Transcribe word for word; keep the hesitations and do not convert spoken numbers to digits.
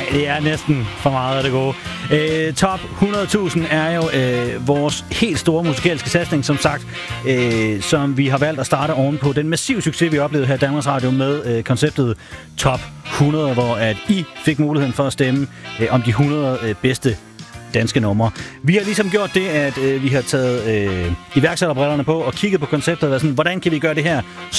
Nej, det er næsten for meget af det gode. Øh, top hundrede tusind er jo øh, vores helt store musikalske satsning, som sagt, øh, som vi har valgt at starte ovenpå den massive succes, vi oplevede her i Danmarks Radio med øh, konceptet Top hundrede, hvor at I fik muligheden for at stemme øh, om de hundrede øh, bedste danske numre. Vi har ligesom gjort det, at øh, vi har taget øh, iværksætterbrillerne på og kigget på konceptet og været sådan, hvordan kan vi gøre det her